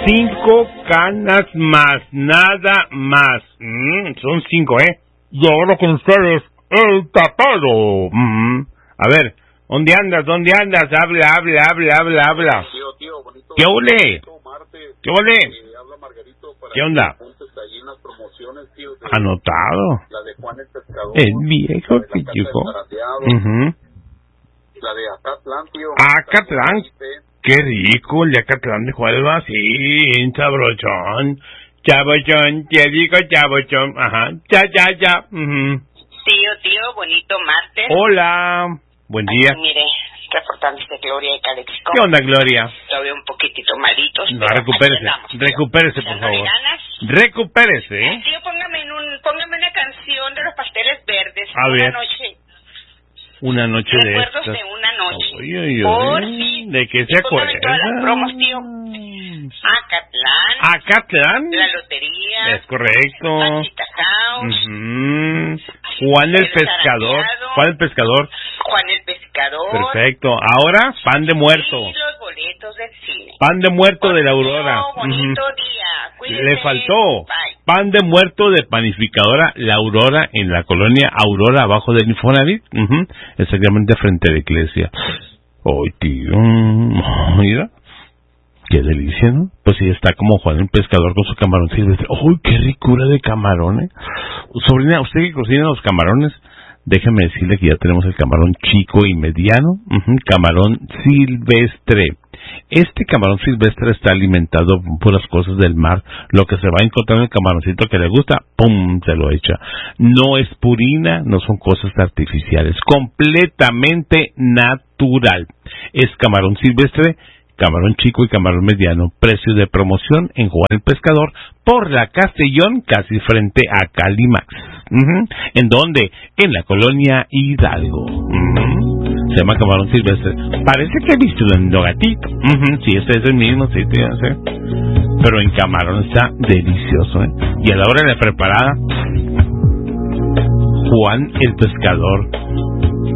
5 canas más, nada más. Son 5, ¿eh? Y ahora con ustedes, el tapado. A ver, ¿dónde andas? Habla. Tío, bonito. ¿Qué ole? ¿Qué ole? Habla Margarito para ¿Qué onda? ahí en las promociones, tío. Anotado. La de Juan el Pescador. El viejo que llegó. La de Acatlán, tío. Acatlán. Qué rico, el de Acatlán de Huelva, sí, bien sabrochón. Chabochón, te digo chabochón, ajá, ya. Tío, bonito martes. Hola, buen día. Aquí, mire, reportándose Gloria de Calixco. ¿Qué onda, Gloria? Todavía un poquitito malitos. No, recupérese, por favor. Recupérese, ¿eh? Tío, póngame una canción de los Pasteles Verdes. A ver. Una noche. Una noche de Recuerdos estas. de una noche. Uy. Por sí. ¿De qué se acuerda? Todas las promos, tío. Acatlán. La lotería. Es correcto. Pancita House. Juan el Pescador. Juan el Pescador. Perfecto. Ahora, Pan de Muerto. Y los boletos del cine. Pan de Muerto de la Aurora. Bonito día. Cuídense. Le faltó. Bye. Pan de Muerto de Panificadora La Aurora en la colonia Aurora, abajo del Infonavit. Exactamente frente a la iglesia. Ay, tío. Mira. Qué delicia, ¿no? Pues sí, está como Juan el Pescador con su camarón silvestre. ¡Uy, qué ricura de camarones! Sobrina, usted que cocina los camarones, déjeme decirle que ya tenemos el camarón chico y mediano, camarón silvestre. Este camarón silvestre está alimentado por puras cosas del mar. Lo que se va a encontrar en el camaroncito que le gusta, ¡pum!, se lo echa. No es purina, no son cosas artificiales. Completamente natural. Es camarón silvestre, camarón chico y camarón mediano. Precio de promoción en Juan el Pescador por la Castellón, casi frente a Calimax. ¿En dónde? En la colonia Hidalgo. Se llama camarón silvestre. Parece que he visto en Gatito. Sí, este es el mismo sitio, ¿sí? Pero en camarón está delicioso, ¿eh? Y a la hora de la preparada, Juan el Pescador